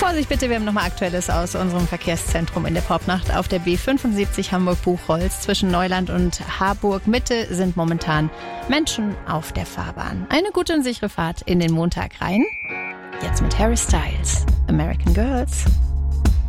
Vorsicht bitte, wir haben nochmal Aktuelles aus unserem Verkehrszentrum in der Popnacht. Auf der B75 Hamburg-Buchholz zwischen Neuland und Harburg Mitte sind momentan Menschen auf der Fahrbahn. Eine gute und sichere Fahrt in den Montag rein. Jetzt mit Harry Styles, American Girls.